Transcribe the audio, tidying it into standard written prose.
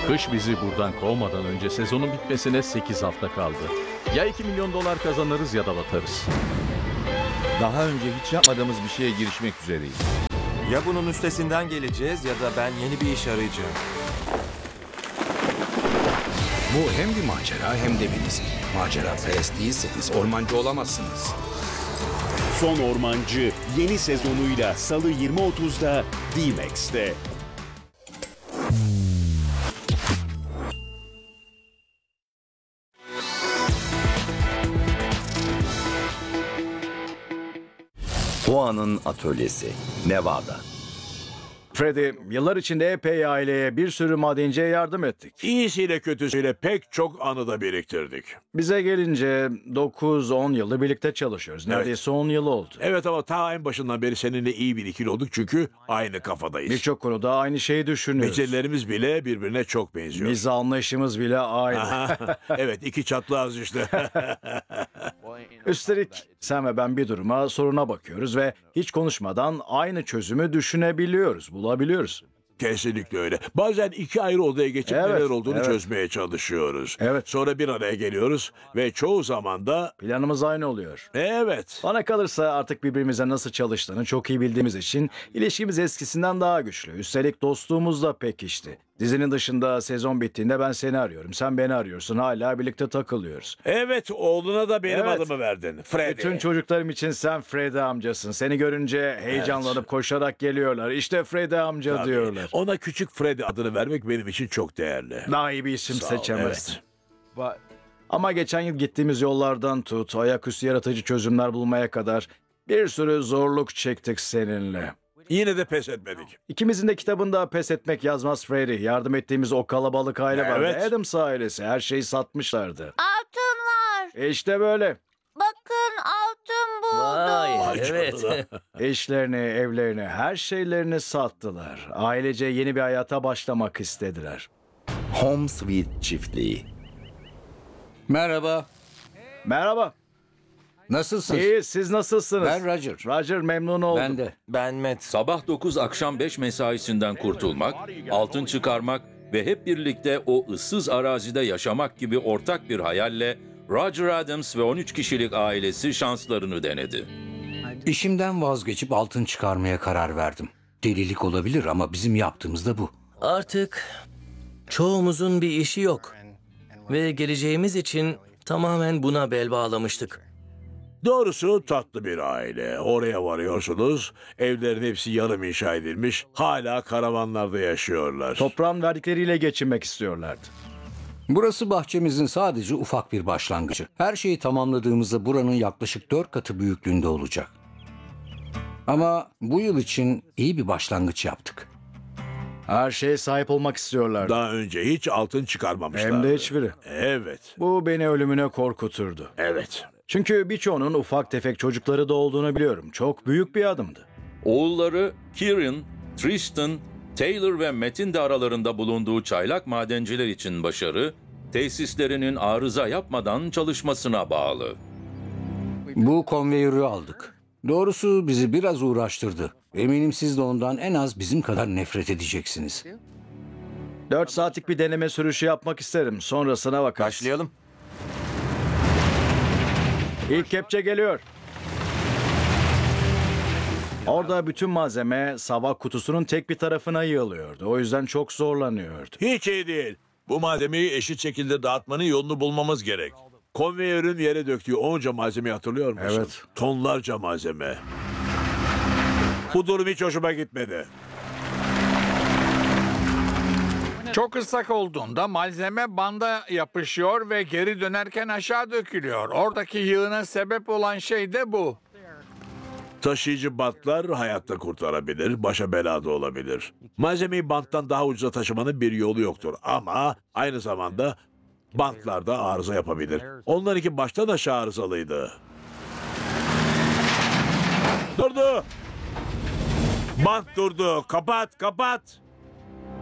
Kış bizi buradan kovmadan önce sezonun bitmesine 8 hafta kaldı. Ya 2 milyon dolar kazanırız ya da batarız. Daha önce hiç yapmadığımız bir şeye girişmek üzereyiz. Ya bunun üstesinden geleceğiz ya da ben yeni bir iş arayacağım. Bu hem bir macera hem de bir risk. Macera perest değilseniz ormancı olamazsınız. Son Ormancı yeni sezonuyla Salı 20.30'da D-Max'te. Juan'ın atölyesi, Nevada. Freddy, yıllar içinde epey aileye bir sürü madenciye yardım ettik. İyisiyle kötüsüyle pek çok anı da biriktirdik. Bize gelince 9-10 yıldır birlikte çalışıyoruz. Neredeyse 10 yıl oldu. Evet ama ta en başından beri seninle iyi bir ikili olduk çünkü aynı kafadayız. Birçok konuda aynı şeyi düşünüyoruz. Becerilerimiz bile birbirine çok benziyor. Mizah anlayışımız bile aynı. Evet, iki çatlağız işte. Üstelik sen ve ben bir duruma, soruna bakıyoruz ve hiç konuşmadan aynı çözümü düşünebiliyoruz, bulabiliyoruz. Kesinlikle öyle. Bazen iki ayrı odaya geçip Evet, neler olduğunu evet. çözmeye çalışıyoruz. Evet. Sonra bir araya geliyoruz ve çoğu zaman da... Planımız aynı oluyor. Evet. Bana kalırsa artık birbirimize nasıl çalıştığını çok iyi bildiğimiz için ilişkimiz eskisinden daha güçlü. Üstelik dostluğumuz da pekişti. Dizinin dışında sezon bittiğinde ben seni arıyorum, sen beni arıyorsun. Hala birlikte takılıyoruz. Evet, oğluna da benim Evet. adımı verdin. Freddy. Bütün çocuklarım için sen Freddy amcasın. Seni görünce heyecanlanıp koşarak geliyorlar. İşte Freddy amca Tabii. diyorlar. Ona küçük Freddy adını vermek benim için çok değerli. Daha iyi bir isim Sağ ol, seçemezsin. evet. Ama geçen yıl gittiğimiz yollardan tut, ayaküstü yaratıcı çözümler bulmaya kadar bir sürü zorluk çektik seninle. Yine de pes etmedik. İkimizin de kitabında pes etmek yazmaz Freddy. Yardım ettiğimiz o kalabalık aile vardı. Evet. Adams ailesi. Her şeyi satmışlardı. Altın var. İşte böyle. Bakın altın buldum. Vay canına. Eşlerini, evlerini, her şeylerini sattılar. Ailece yeni bir hayata başlamak istediler. Home Sweet Çiftliği. Merhaba, Merhaba. nasılsınız? İyi, siz nasılsınız? Ben Roger. Roger, memnun oldum. Ben de. Ben Matt. Sabah 9 akşam 5 mesaisinden kurtulmak, altın çıkarmak ve hep birlikte o ıssız arazide yaşamak gibi ortak bir hayalle Roger Adams ve 13 kişilik ailesi şanslarını denedi. İşimden vazgeçip altın çıkarmaya karar verdim. Delilik olabilir ama bizim yaptığımız da bu. Artık çoğumuzun bir işi yok. Ve geleceğimiz için tamamen buna bel bağlamıştık. Doğrusu tatlı bir aile. Oraya varıyorsunuz. Evlerin hepsi yarım inşa edilmiş. Hala karavanlarda yaşıyorlar. Toprağın verdikleriyle geçinmek istiyorlardı. Burası bahçemizin sadece ufak bir başlangıcı. Her şeyi tamamladığımızda buranın yaklaşık 4 katı büyüklüğünde olacak. Ama bu yıl için iyi bir başlangıç yaptık. Her şeye sahip olmak istiyorlardı. Daha önce hiç altın çıkarmamışlar. Hem de hiçbiri. Evet. Bu beni ölümüne korkuturdu. Evet. Çünkü birçoğunun ufak tefek çocukları da olduğunu biliyorum. Çok büyük bir adımdı. Oğulları Kieran, Tristan, Taylor ve Matt'in de aralarında bulunduğu çaylak madenciler için başarı, tesislerinin arıza yapmadan çalışmasına bağlı. Bu konveyörü aldık. Doğrusu bizi biraz uğraştırdı. Eminim siz de ondan en az bizim kadar nefret edeceksiniz. 4 saatlik bir deneme sürüşü yapmak isterim. Sonrasına bakarız. Başlayalım. İlk kepçe geliyor. Orada bütün malzeme sabah kutusunun tek bir tarafına yığılıyordu. O yüzden çok zorlanıyordu. Hiç iyi değil. Bu malzemeyi eşit şekilde dağıtmanın yolunu bulmamız gerek. Konveyörün yere döktüğü onca malzemeyi hatırlıyor musun? Evet. Tonlarca malzeme. Bu durum hiç hoşuma gitmedi. Çok ıslak olduğunda malzeme banda yapışıyor ve geri dönerken aşağı dökülüyor. Oradaki yığına sebep olan şey de bu. Taşıyıcı bantlar hayatta kurtarabilir, başa belada olabilir. Malzemeyi banttan daha ucuza taşımanın bir yolu yoktur. Ama aynı zamanda bantlar da arıza yapabilir. Onlarınki baştan aşağı arızalıydı. Durdu! Bant durdu. Kapat, kapat!